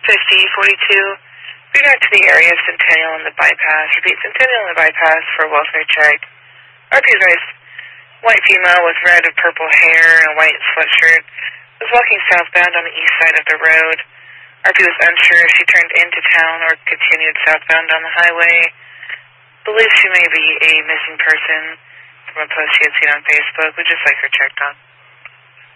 5042. Return to the area of Centennial and the bypass. Repeat, Centennial and the bypass for welfare check. RP's white female with red or purple hair and a white sweatshirt was walking southbound on the east side of the road. RP was unsure if she turned into town or continued southbound on the highway. Believes she may be a missing person from a post she had seen on Facebook. Would just like her checked on.